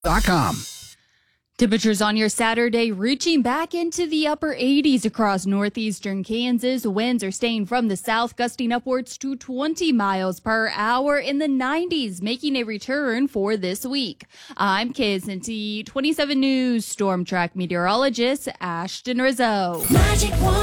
Temperatures on your Saturday reaching back into the upper 80s across northeastern Kansas. Winds are staying from the south, gusting upwards to 20 miles per hour in the 90s, making a return for this week. I'm KSNT 27 News Storm Track meteorologist Ashton Rizzo. Magic 1.